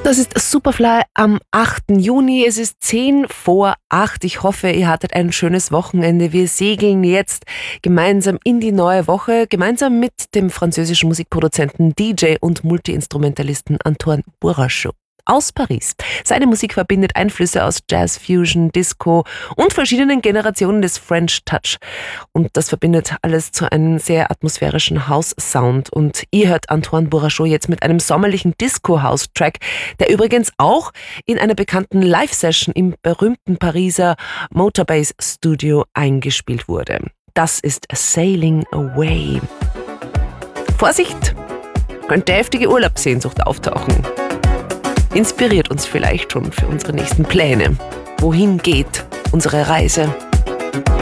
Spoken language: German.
Das ist Superfly am 8. Juni. Es ist 10 vor 8. Ich hoffe, ihr hattet ein schönes Wochenende. Wir segeln jetzt gemeinsam in die neue Woche, gemeinsam mit dem französischen Musikproduzenten, DJ und Multiinstrumentalisten Antoine Bourrachot aus Paris. Seine Musik verbindet Einflüsse aus Jazz, Fusion, Disco und verschiedenen Generationen des French Touch. Und das verbindet alles zu einem sehr atmosphärischen House-Sound. Und ihr hört Antoine Bourrachot jetzt mit einem sommerlichen Disco-House-Track, der übrigens auch in einer bekannten Live-Session im berühmten Pariser Motorbase Studio eingespielt wurde. Das ist Sailing Away. Vorsicht, könnte heftige Urlaubssehnsucht auftauchen. Inspiriert uns vielleicht schon für unsere nächsten Pläne. Wohin geht unsere Reise?